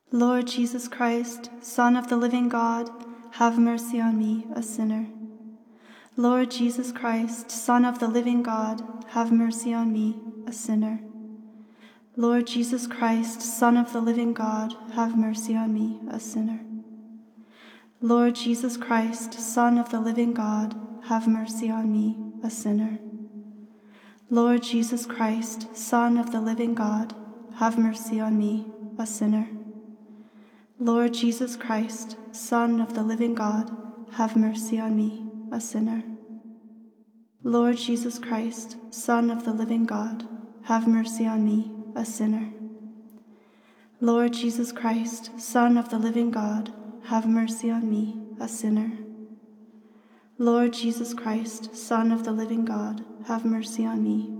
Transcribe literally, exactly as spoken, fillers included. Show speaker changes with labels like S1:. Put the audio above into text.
S1: Lord Jesus Christ, Son of the living God, have mercy on me, a sinner. Lord Jesus Christ, Son of the living God, have mercy on me, a sinner. Lord Jesus Christ, Son of the living God, have mercy on me, a sinner. Lord Jesus Christ, Son of the living God, have mercy on me, a sinner. Lord Jesus Christ, Son of the living God, have mercy on me, a sinner. Lord Jesus Christ, Son of the living God, have mercy on me, a sinner. Lord Jesus Christ, Son of the living God, have mercy on me, a sinner. Lord Jesus Christ, Son of the living God, have mercy on me, a sinner. Lord Jesus Christ, Son of the living God, have mercy on me,